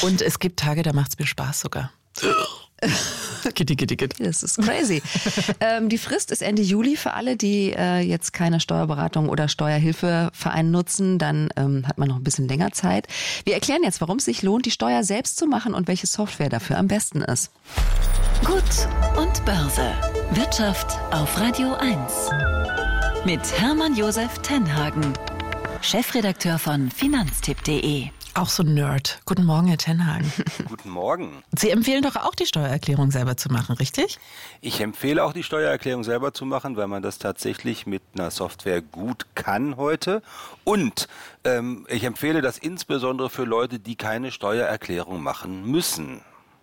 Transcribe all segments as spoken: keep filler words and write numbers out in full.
Und es gibt Tage, da macht es mir Spaß sogar. Gitti, gitti, gitti. Das ist crazy. ähm, die Frist ist Ende Juli für alle, die äh, jetzt keine Steuerberatung oder Steuerhilfeverein nutzen. Dann ähm, hat man noch ein bisschen länger Zeit. Wir erklären jetzt, warum es sich lohnt, die Steuer selbst zu machen und welche Software dafür am besten ist. Gut und Börse. Wirtschaft auf Radio eins. Mit Hermann Josef Tenhagen, Chefredakteur von finanztipp punkt de. Auch so ein Nerd. Guten Morgen, Herr Tenhagen. Guten Morgen. Sie empfehlen doch auch, die Steuererklärung selber zu machen, richtig? Ich empfehle auch, die Steuererklärung selber zu machen, weil man das tatsächlich mit einer Software gut kann heute. Und ähm, ich empfehle das insbesondere für Leute, die keine Steuererklärung machen müssen.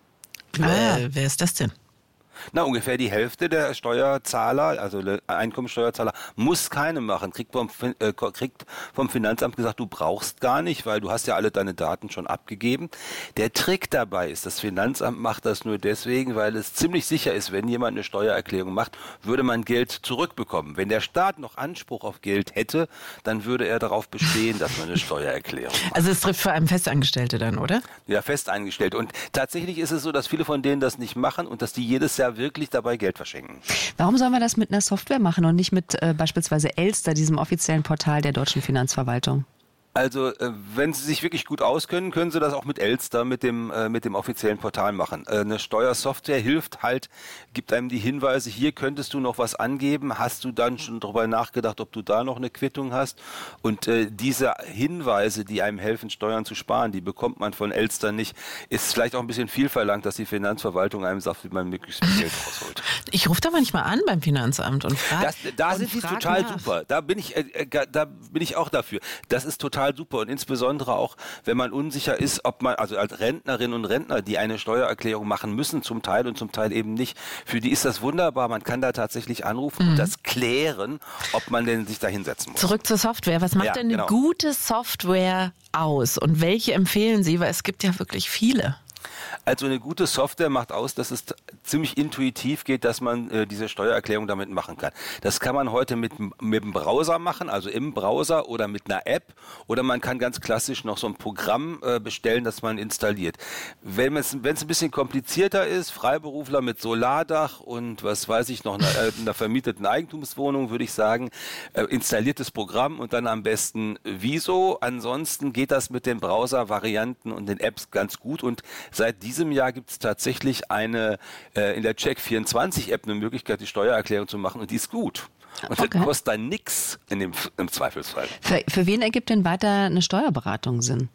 Ah. Äh, wer ist das denn? Na, ungefähr die Hälfte der Steuerzahler, also Einkommensteuerzahler, muss keine machen. Kriegt vom, äh, kriegt vom Finanzamt gesagt, du brauchst gar nicht, weil du hast ja alle deine Daten schon abgegeben. Der Trick dabei ist, das Finanzamt macht das nur deswegen, weil es ziemlich sicher ist, wenn jemand eine Steuererklärung macht, würde man Geld zurückbekommen. Wenn der Staat noch Anspruch auf Geld hätte, dann würde er darauf bestehen, dass man eine Steuererklärung macht. Also es trifft vor allem Festangestellte dann, oder? Ja, Festangestellte. Und tatsächlich ist es so, dass viele von denen das nicht machen und dass die jedes Jahr wirklich dabei Geld verschenken. Warum sollen wir das mit einer Software machen und nicht mit äh, beispielsweise Elster, diesem offiziellen Portal der deutschen Finanzverwaltung? Also, äh, wenn Sie sich wirklich gut auskennen, können Sie das auch mit Elster, mit dem äh, mit dem offiziellen Portal machen. Äh, eine Steuersoftware hilft halt, gibt einem die Hinweise, hier könntest du noch was angeben, hast du dann schon darüber nachgedacht, ob du da noch eine Quittung hast? Und äh, diese Hinweise, die einem helfen, Steuern zu sparen, die bekommt man von Elster nicht. Ist vielleicht auch ein bisschen viel verlangt, dass die Finanzverwaltung einem sagt, wie man möglichst viel Geld rausholt. Ich rufe da manchmal an beim Finanzamt und frage. Da sind die total nach. super. Da bin ich, äh, da bin ich auch dafür. Das ist total super und insbesondere auch, wenn man unsicher ist, ob man, also als Rentnerinnen und Rentner, die eine Steuererklärung machen müssen, zum Teil und zum Teil eben nicht, für die ist das wunderbar. Man kann da tatsächlich anrufen mhm. und das klären, ob man denn sich da hinsetzen muss. Zurück zur Software. Was macht ja, denn eine genau. gute Software aus und welche empfehlen Sie? Weil es gibt ja wirklich viele. Also eine gute Software macht aus, dass es t- ziemlich intuitiv geht, dass man äh, diese Steuererklärung damit machen kann. Das kann man heute mit, mit dem Browser machen, also im Browser oder mit einer App, oder man kann ganz klassisch noch so ein Programm äh, bestellen, das man installiert. Wenn es wenn es ein bisschen komplizierter ist, Freiberufler mit Solardach und was weiß ich noch, einer, äh, einer vermieteten Eigentumswohnung, würde ich sagen, äh, installiertes Programm und dann am besten Wieso. Ansonsten geht das mit den Browser-Varianten und den Apps ganz gut und seit diesem Jahr gibt es tatsächlich eine äh, in der Check vierundzwanzig App eine Möglichkeit, die Steuererklärung zu machen und die ist gut. Und okay. das kostet dann nichts in dem, im Zweifelsfall. Für, für wen ergibt denn weiter eine Steuerberatung Sinn?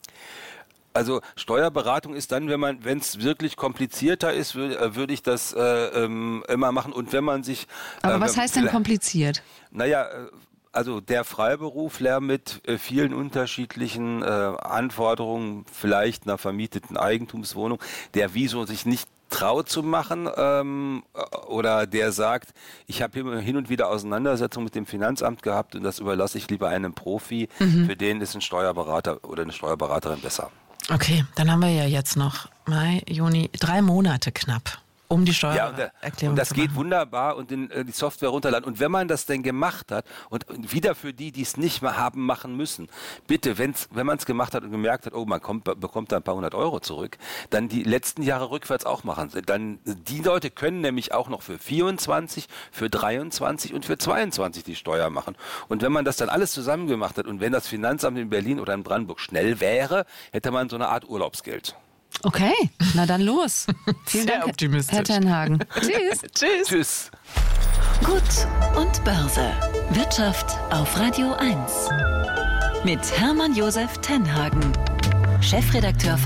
Also Steuerberatung ist dann, wenn man, wenn es wirklich komplizierter ist, würde würd ich das äh, ähm, immer machen. Und wenn man sich... Aber äh, was heißt denn kompliziert? Naja... Äh, Also der Freiberufler mit äh, vielen unterschiedlichen äh, Anforderungen, vielleicht einer vermieteten Eigentumswohnung, der wieso sich nicht traut zu machen ähm, oder der sagt, ich habe hin und wieder Auseinandersetzungen mit dem Finanzamt gehabt und das überlasse ich lieber einem Profi, mhm. für den ist ein Steuerberater oder eine Steuerberaterin besser. Okay, dann haben wir ja jetzt noch Mai, Juni, drei Monate knapp. Um die Steuererklärung ja, und, und das zu geht machen. wunderbar und in, äh, die Software runterladen. Und wenn man das denn gemacht hat und, und wieder für die, die es nicht mehr haben machen müssen, bitte, wenn's, wenn man es gemacht hat und gemerkt hat, oh, man kommt, bekommt da ein paar hundert Euro zurück, dann die letzten Jahre rückwärts auch machen. Dann, die Leute können nämlich auch noch für vierundzwanzig, für dreiundzwanzig und für zweiundzwanzig die Steuer machen. Und wenn man das dann alles zusammen gemacht hat und wenn das Finanzamt in Berlin oder in Brandenburg schnell wäre, hätte man so eine Art Urlaubsgeld. Okay, na dann los. Vielen Sehr Dank, optimistisch. Herr Tenhagen. Tschüss. Tschüss. Tschüss. Gut und Börse. Wirtschaft auf Radio eins. Mit Hermann Josef Tenhagen, Chefredakteur von